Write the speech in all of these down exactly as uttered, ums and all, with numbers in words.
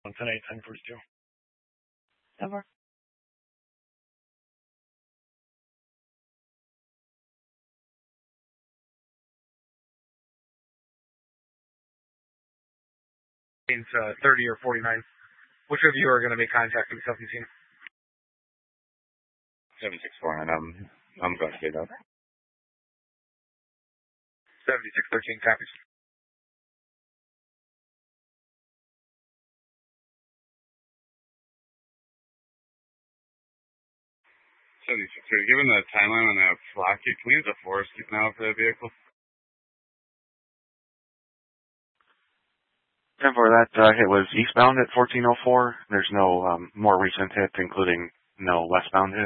On tonight, ten forty-two. Ever. It's uh, thirty or forty-nine. Which of you are going to make contact with seventeen? seven six four nine, I'm, I'm going to get up. seventy-six thirteen copies. seventy-six thirty, given the timeline on that flock, can we use a forest keep now for that vehicle? ten four, that uh, hit was eastbound at fourteen oh four. There's no um, more recent hit, including no westbound hit.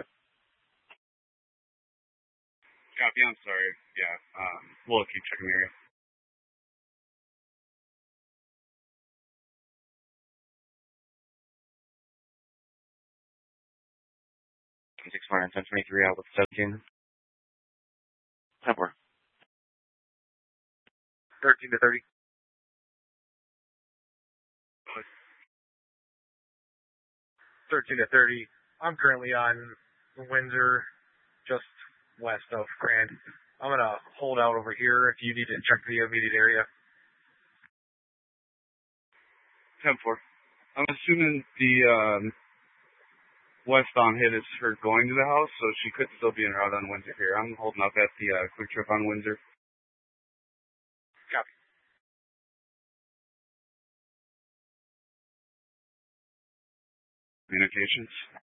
Copy, I'm sorry. Yeah, um, we'll keep checking the area. six four nine, ten twenty-three out with seventeen. ten four. thirteen to thirty. thirteen to thirty. I'm currently on Windsor, just west of Grand. I'm going to hold out over here if you need to check the immediate area. ten four. I'm assuming the um, westbound hit is her going to the house, so she could still be en route on Windsor here. I'm holding up at the uh, quick trip on Windsor. Copy. Communications.